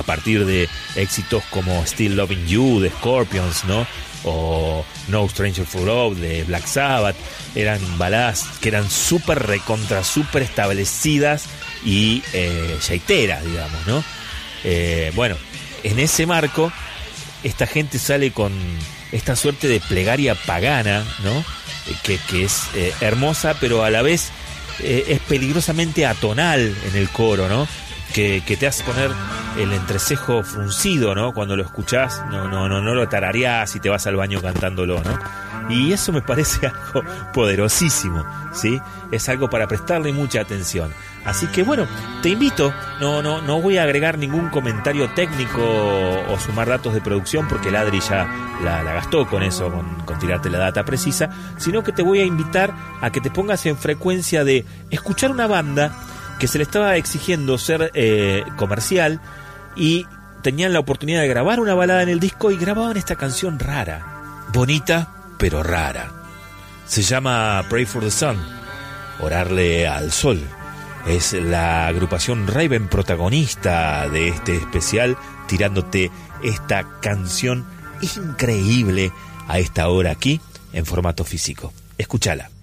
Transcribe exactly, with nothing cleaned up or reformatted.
a partir de éxitos como Still Loving You de Scorpions, ¿no? O No Stranger for Love de Black Sabbath. Eran baladas que eran súper recontra, súper establecidas y eh, yaiteras, digamos, ¿no? Eh, bueno, en ese marco, esta gente sale con esta suerte de plegaria pagana, ¿no? Que, que es eh, hermosa, pero a la vez eh, es peligrosamente atonal en el coro, ¿no? Que, que te hace poner el entrecejo fruncido, ¿no? Cuando lo escuchás, no, no, no, no lo tarareás y te vas al baño cantándolo, ¿no? Y eso me parece algo poderosísimo, ¿sí? Es algo para prestarle mucha atención. Así que bueno, te invito, no, no, no voy a agregar ningún comentario técnico o sumar datos de producción porque el Adri ya la, la gastó con eso, con, con tirarte la data precisa, sino que te voy a invitar a que te pongas en frecuencia de escuchar una banda que se le estaba exigiendo ser eh, comercial y tenían la oportunidad de grabar una balada en el disco y grababan esta canción rara, bonita pero rara. Se llama Pray for the Sun, orarle al sol. Es la agrupación Raven protagonista de este especial, tirándote esta canción increíble a esta hora aquí en formato físico. Escúchala.